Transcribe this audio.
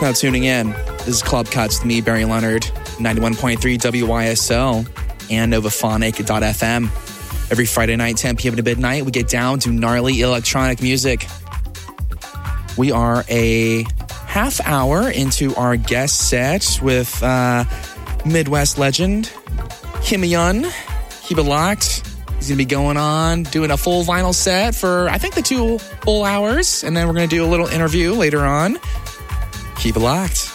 now tuning in. This is Club Cuts with me, Barry Leonard, 91.3 WYSO and Novaphonic.fm. Every Friday night, 10 p.m. to midnight, we get down to gnarly electronic music. We are a half hour into our guest set with Midwest legend, Himyun. Keep it locked. He's going to be going on, doing a full vinyl set for, I think, the 2 full hours. And then we're going to do a little interview later on. Keep it locked.